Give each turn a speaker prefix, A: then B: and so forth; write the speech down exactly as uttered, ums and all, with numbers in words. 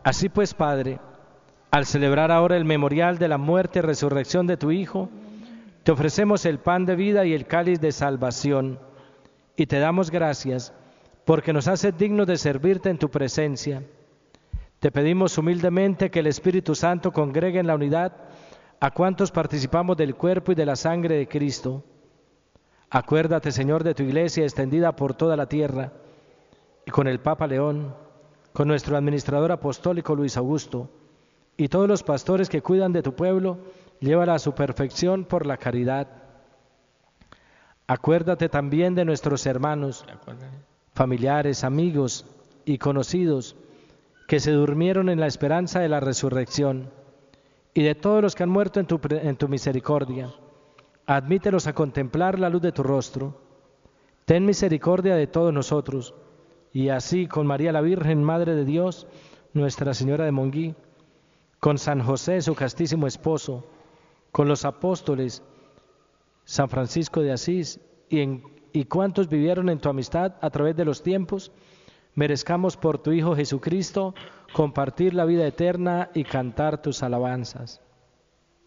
A: Así pues, Padre, al celebrar ahora el memorial de la muerte y resurrección de tu Hijo, te ofrecemos el pan de vida y el cáliz de salvación, y te damos gracias porque nos haces dignos de servirte en tu presencia. Te pedimos humildemente que el Espíritu Santo congregue en la unidad a cuantos participamos del cuerpo y de la sangre de Cristo. Acuérdate, Señor, de tu iglesia extendida por toda la tierra, y con el Papa León, con nuestro administrador apostólico Luis Augusto, y todos los pastores que cuidan de tu pueblo, llévala a su perfección por la caridad. Acuérdate también de nuestros hermanos, familiares, amigos y conocidos que se durmieron en la esperanza de la resurrección, y de todos los que han muerto en tu, en tu misericordia. Admítelos a contemplar la luz de tu rostro. Ten misericordia de todos nosotros, y así con María la Virgen, Madre de Dios, Nuestra Señora de Monguí, con San José, su castísimo esposo, con los apóstoles, San Francisco de Asís, y, en, y cuantos vivieron en tu amistad a través de los tiempos, merezcamos por tu Hijo Jesucristo compartir la vida eterna y cantar tus alabanzas.